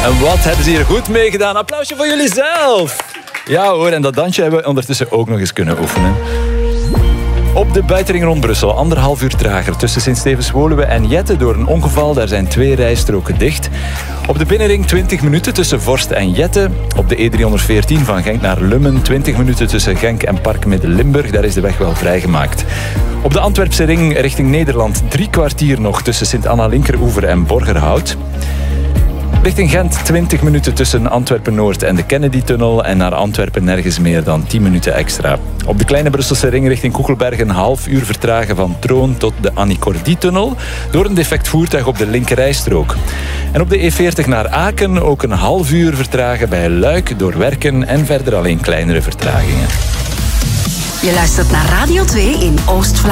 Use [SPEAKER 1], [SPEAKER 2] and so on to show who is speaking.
[SPEAKER 1] En wat hebben ze hier goed mee gedaan? Applausje voor jullie zelf. Ja hoor, en dat dansje hebben we ondertussen ook nog eens kunnen oefenen. Op de buitenring rond Brussel, 1,5 uur trager tussen Sint-Stevens-Woluwe en Jette door een ongeval. Daar zijn 2 rijstroken dicht. Op de binnenring 20 minuten tussen Vorst en Jette. Op de E314 van Genk naar Lummen 20 minuten tussen Genk en Park Midden-Limburg. Daar is de weg wel vrijgemaakt. Op de Antwerpse ring richting Nederland 3 kwartier nog tussen Sint-Anna-Linkeroever en Borgerhout. Richting Gent 20 minuten tussen Antwerpen-Noord en de Kennedy-tunnel en naar Antwerpen nergens meer dan 10 minuten extra. Op de kleine Brusselse ring richting Koekelberg een half uur vertragen van Troon tot de Annie-Cordy-tunnel door een defect voertuig op de linkerrijstrook. En op de E40 naar Aken ook een half uur vertragen bij Luik door werken en verder alleen kleinere vertragingen.
[SPEAKER 2] Je luistert naar Radio 2 in Oost-Vlaanderen.